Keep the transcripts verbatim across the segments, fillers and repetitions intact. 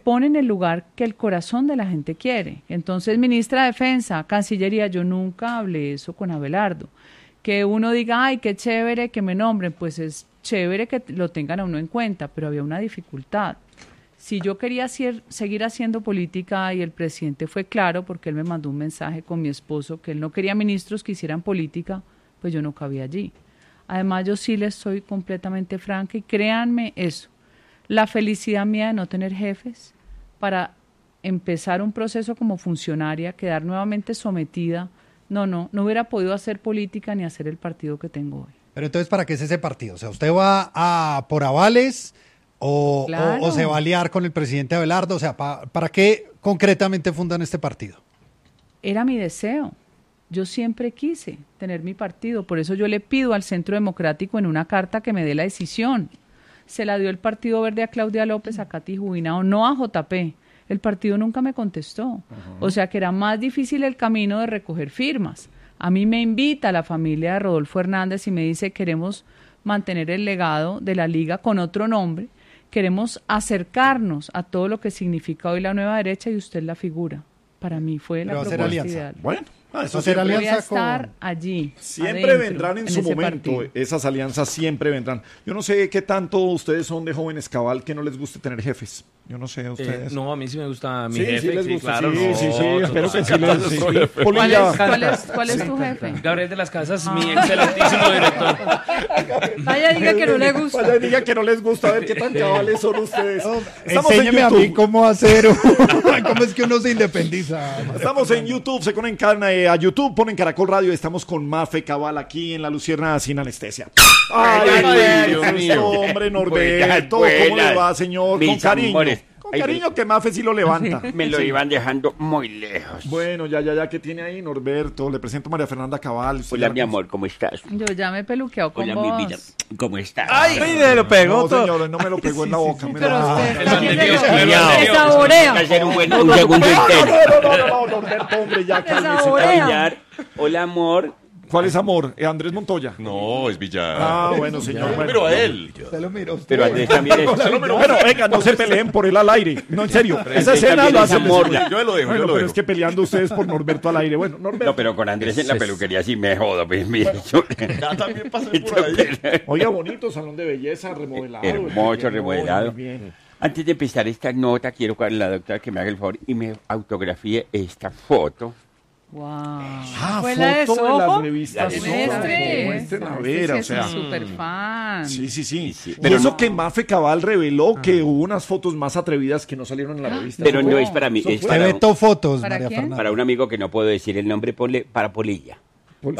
pone en el lugar que el corazón de la gente quiere. Entonces, ministra de Defensa, Cancillería, yo nunca hablé eso con Abelardo. Que uno diga, ay, qué chévere que me nombren, pues es chévere que lo tengan a uno en cuenta, pero había una dificultad. Si yo quería hacer, seguir haciendo política y el presidente fue claro, porque él me mandó un mensaje con mi esposo, que él no quería ministros que hicieran política, pues yo no cabía allí. Además, yo sí les soy completamente franca y créanme eso, la felicidad mía de no tener jefes para empezar un proceso como funcionaria, quedar nuevamente sometida, no, no, no hubiera podido hacer política ni hacer el partido que tengo hoy. Pero entonces, ¿para qué es ese partido? O sea, ¿usted va a por avales o, claro. o, o se va a aliar con el presidente Abelardo? O sea, ¿pa, ¿para qué concretamente fundan este partido? Era mi deseo. Yo siempre quise tener mi partido. Por eso yo le pido al Centro Democrático en una carta que me dé la decisión. Se la dio el Partido Verde a Claudia López, a Katy Jubinao, no a J P. El partido nunca me contestó. Uh-huh. O sea que era más difícil el camino de recoger firmas. A mí me invita la familia de Rodolfo Hernández y me dice, queremos mantener el legado de la Liga con otro nombre, queremos acercarnos a todo lo que significa hoy la nueva derecha y usted la figura. Para mí fue la propuesta ideal. Bueno. Ah, eso voy a estar con... allí. Siempre adentro, vendrán en, en su momento, partido. Esas alianzas siempre vendrán. Yo no sé qué tanto ustedes son de jóvenes cabal que no les guste tener jefes. Yo no sé, ustedes. Eh, no, a mí sí me gusta mi sí, jefe. Sí, les gusta, sí, claro. Sí, no, sí, sí, espero que sí les sí. ¿Cuál es, cuál es, cuál es tu jefe? Gabriel de las Casas, ah. mi excelentísimo director. Vaya, diga que no le gusta. Vaya, diga que no les gusta. A ver qué tan cabales son ustedes. No, enséñeme a mí cómo hacer, cómo es que uno se independiza. Estamos en YouTube, se conectan a YouTube, ponen Caracol Radio, estamos con Mafe Cabal aquí en La Lucierna sin anestesia. Ay, ay Dios mío. Hombre, Norberto, ¿cómo le va, señor? Con cariño. Amores. Con cariño que Mafe sí lo levanta. Me lo sí. iban dejando muy lejos. Bueno, ya, ya, ya, ¿qué tiene ahí Norberto? Le presento a María Fernanda Cabal. Hola, mi amor, ¿cómo estás? Yo ya me he peluqueado con Hola, vos. mi vida, ¿cómo estás? ¡Ay, me lo pegó no, todo! Señor, no me lo pegó en la boca. Sí, me pero la... usted se saborea. Hacer un, buen, un segundo intento. No, no, no, no, Norberto, hombre, ya cálmese. Hola, amor. ¿Cuál es amor? ¿Eh, Andrés Montoya? No, es Villar. Ah, bueno, señor. Yo bueno, miro a él. Usted lo mira usted. Pero Andrés también es... Bueno, venga, no se peleen por él al aire. No, en serio. Esa escena lo hace amor. Yo lo dejo, bueno, yo lo pero dejo. Es que peleando ustedes por Norberto al aire. Bueno, Norberto. No, pero con Andrés en la peluquería sí me jodo. Pues, mira, bueno, ya también pasé por ahí. Oiga, bonito, salón de belleza, remodelado. Hermoso, remodelado. Bien. Antes de empezar esta nota, quiero que la doctora que me haga el favor y me autografíe esta foto. Wow. Ah, fue foto la de Soho, de las revistas. Mestre. Muestren a ver, o sea. Es un super fan. Sí, sí, sí. sí. Pero eso no. Que Mafe Cabal reveló ah. que hubo unas fotos más atrevidas que no salieron en la revista. Pero no es para mí. Es para, un, fotos, ¿para María Fernanda. Para un amigo que no puedo decir el nombre, ponle para Polilla. Pol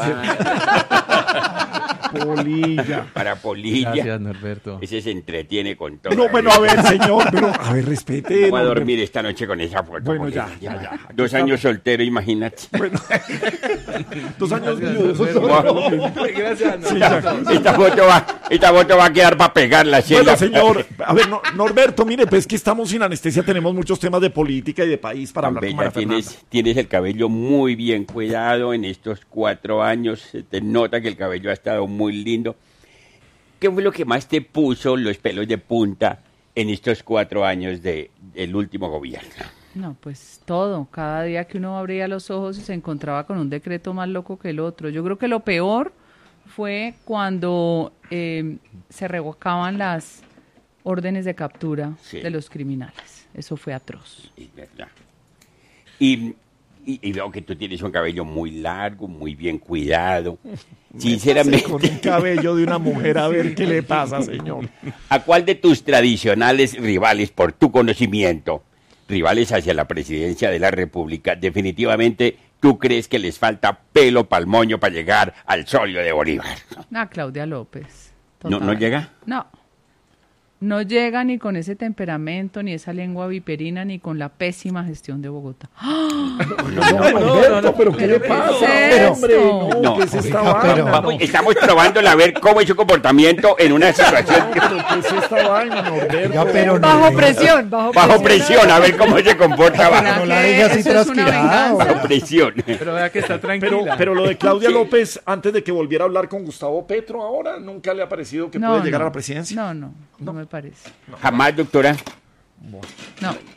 Polilla. Para Polilla. Gracias, Norberto. Ese se entretiene con todo. No, bueno, a ver, señor, pero a ver, respete. Voy a dormir esta noche con esa foto. Bueno, ya, ya, ya. Dos está. años soltero, imagínate. Bueno, dos años viudos. Gracias, sí, esta, foto va, esta foto va a quedar para pegarla. Bueno, la... señor, a ver, no, Norberto, mire, pues que estamos sin anestesia, tenemos muchos temas de política y de país para hablar con María Fernanda. Tienes, tienes el cabello muy bien cuidado en estos cuatro años, se te nota que el cabello ha estado muy lindo. ¿Qué fue lo que más te puso los pelos de punta en estos cuatro años de, del último gobierno? No, pues todo. Cada día que uno abría los ojos y se encontraba con un decreto más loco que el otro. Yo creo que lo peor fue cuando eh, se revocaban las órdenes de captura sí. de los criminales. Eso fue atroz. Es verdad. Y... Y, y veo que tú tienes un cabello muy largo, muy bien cuidado. Sinceramente. Con un cabello de una mujer, a ver qué le pasa, señor. ¿A cuál de tus tradicionales rivales, por tu conocimiento, rivales hacia la presidencia de la República, definitivamente tú crees que les falta pelo pa'l moño para llegar al solio de Bolívar? Ah, Claudia López. ¿No, ¿No llega? No. No llega ni con ese temperamento, ni esa lengua viperina, ni con la pésima gestión de Bogotá. ¡Oh! No, no, no, no, no, pero ¿qué le pasa? ¿Qué es hombre, no, no, ¿qué es esta oiga, vaina? pero, Vamos, estamos probando a ver cómo es su comportamiento en una situación. ¿Pero qué es esta vaina, Norberto? Oiga, pero bajo no, presión, bajo presión. Bajo presión, a ver cómo se comporta. Bajo, no la deje así trasquilada. bajo presión. Pero vea que está tranquila. Pero, pero lo de Claudia López, antes de que volviera a hablar con Gustavo Petro ahora, ¿nunca le ha parecido que no, puede llegar no, a la presidencia? No, no, no, no me parece. Jamás, doctora. No.